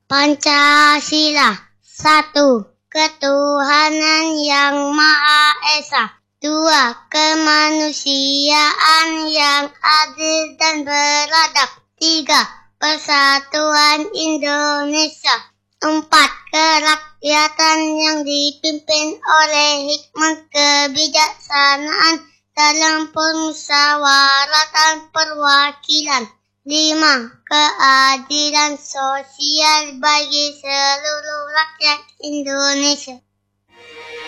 Pancasila. 1. Ketuhanan yang Maha Esa. 2. Kemanusiaan yang adil dan beradab. 3. Persatuan Indonesia. 4. Kerakyatan yang dipimpin oleh hikmat kebijaksanaan dalam permusyawaratan perwakilan. 5. Keadilan sosial bagi seluruh rakyat Indonesia.